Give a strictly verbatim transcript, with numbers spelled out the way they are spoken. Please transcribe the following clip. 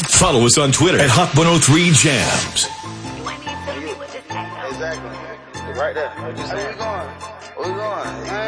Follow us on Twitter at Hot one oh three Jams. Exactly. Right there. Where we going? Where we going?